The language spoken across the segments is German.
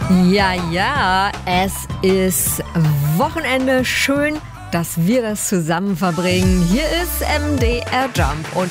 Ja, es ist Wochenende. Schön, dass wir das zusammen verbringen. Hier ist MDR Jump und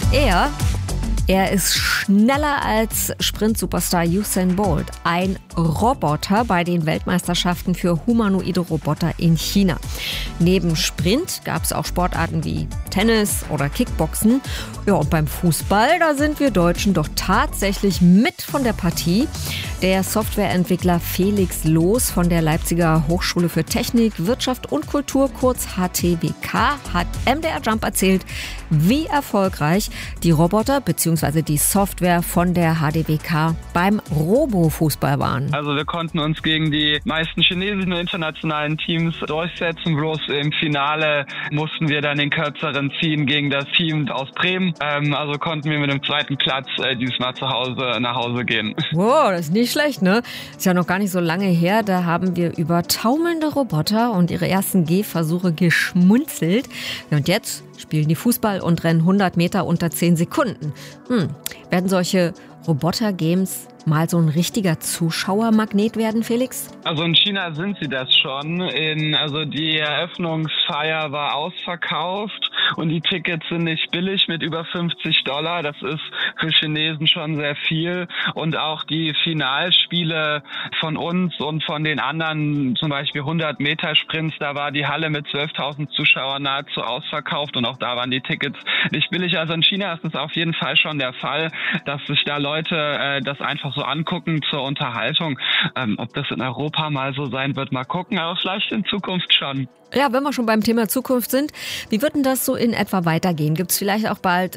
er ist schneller als Sprint-Superstar Usain Bolt. Ein Roboter bei den Weltmeisterschaften für humanoide Roboter in China. Neben Sprint gab es auch Sportarten wie Tennis oder Kickboxen. Ja, und beim Fußball, da sind wir Deutschen doch tatsächlich mit von der Partie. Der Softwareentwickler Felix Loos von der Leipziger Hochschule für Technik, Wirtschaft und Kultur, kurz HTWK, hat MDR Jump erzählt, wie erfolgreich die Roboter bzw. die Software von der HTWK beim Robo-Fußball waren. Also wir konnten uns gegen die meisten chinesischen und internationalen Teams durchsetzen. Bloß im Finale mussten wir dann den kürzeren ziehen gegen das Team aus Bremen. Also konnten wir mit dem zweiten Platz dieses Mal nach Hause gehen. Wow, das ist nicht schlecht, ne? Ist ja noch gar nicht so lange her. Da haben wir über taumelnde Roboter und ihre ersten Gehversuche geschmunzelt. Und jetzt spielen die Fußball und rennen 100 Meter unter 10 Sekunden. Werden solche Roboter-Games mal so ein richtiger Zuschauermagnet werden, Felix? Also in China sind sie das schon. Also die Eröffnungsfeier war ausverkauft und die Tickets sind nicht billig mit über $50. Das ist für Chinesen schon sehr viel. Und auch die Finalspiele von uns und von den anderen, zum Beispiel 100-Meter-Sprints, da war die Halle mit 12.000 Zuschauern nahezu ausverkauft und auch da waren die Tickets nicht billig. Also in China ist es auf jeden Fall schon der Fall, dass sich da Leute das einfach so angucken zur Unterhaltung. Ob das in Europa mal so sein wird, mal gucken, aber vielleicht in Zukunft schon. Ja, wenn wir schon beim Thema Zukunft sind, wie wird denn das so in etwa weitergehen? Gibt es vielleicht auch bald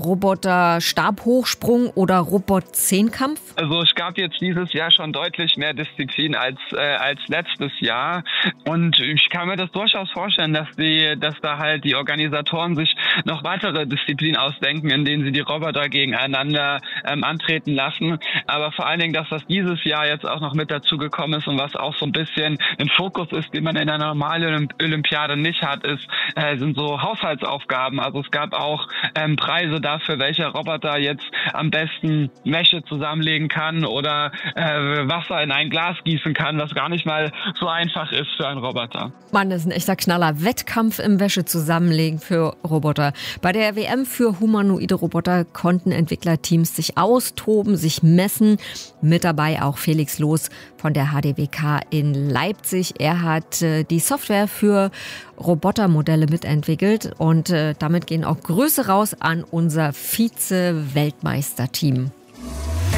Roboter-Stabhochsprung oder Robot-Zehnkampf? Also es gab jetzt dieses Jahr schon deutlich mehr Disziplinen als letztes Jahr und ich kann mir das durchaus vorstellen, dass da halt die Organisatoren sich noch weitere Disziplinen ausdenken, in denen sie die Roboter gegeneinander antreten lassen. Aber vor allen Dingen, dass das dieses Jahr jetzt auch noch mit dazu gekommen ist und was auch so ein bisschen ein Fokus ist, den man in der normalen Olympiade nicht hat, sind so Haushaltsaufgaben. Also es gab auch Preise dafür, welcher Roboter jetzt am besten Wäsche zusammenlegen kann oder Wasser in ein Glas gießen kann, was gar nicht mal so einfach ist für einen Roboter. Mann, das ist ein echter Knaller. Wettkampf im Wäsche zusammenlegen für Roboter. Bei der WM für humanoide Roboter konnten Entwicklerteams sich austoben, sich messen. Mit dabei auch Felix Loos von der HTWK in Leipzig. Er hat die Software für Robotermodelle mitentwickelt und damit gehen auch Grüße raus an unser Vize-Weltmeisterteam.